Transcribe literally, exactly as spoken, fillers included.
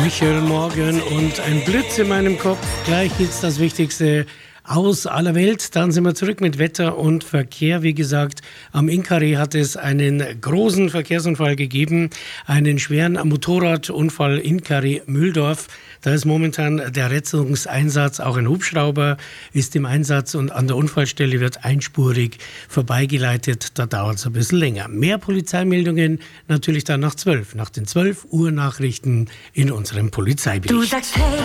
Michael Morgan und ein Blitz in meinem Kopf. Gleich geht's das Wichtigste aus aller Welt. Dann sind wir zurück mit Wetter und Verkehr. Wie gesagt, am Inkaree hat es einen großen Verkehrsunfall gegeben, einen schweren Motorradunfall Inkaree-Mühldorf. Da ist momentan der Rettungseinsatz, auch ein Hubschrauber ist im Einsatz und an der Unfallstelle wird einspurig vorbeigeleitet. Da dauert es ein bisschen länger. Mehr Polizeimeldungen natürlich dann nach zwölf, nach den zwölf Uhr Nachrichten in unserem Polizeibericht. Du sagst hey.